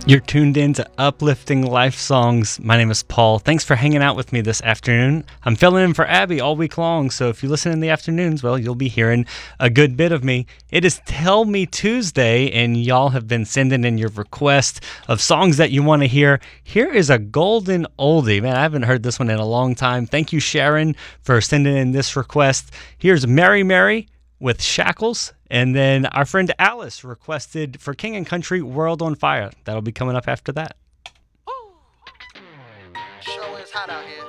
You're tuned in to Uplifting Life Songs. My name is Paul. Thanks for hanging out with me this afternoon. I'm filling in for Abby all week long, so if you listen in the afternoons, well, you'll be hearing a good bit of me. It is Tell Me Tuesday, and y'all have been sending in your requests of songs that you want to hear. Here is a golden oldie. Man, I haven't heard this one in a long time. Thank you, Sharon, for sending in this request. Here's Mary Mary with Shackles. And then our friend Alice requested for King and Country, World on Fire. That'll be coming up after that. Show is hot out here.